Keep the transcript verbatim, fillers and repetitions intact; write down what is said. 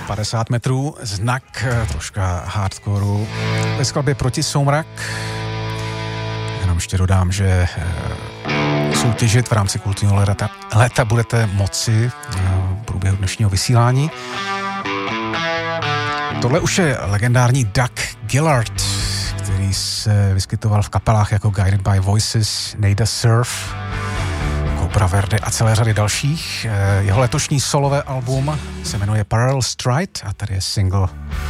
padesát metrů, znak, troška hardcoreu ve skladbě Proti soumrak. Jenom ještě dodám, že soutěžit v rámci kulturního léta, léta budete moci v průběhu dnešního vysílání. Tohle už je legendární Doug Gillard, který se vyskytoval v kapelách jako Guided by Voices, Nada Surf, Cobra Verde a celé řady dalších. Jeho letošní solové album se jmenuje Parallel Stride a tady je single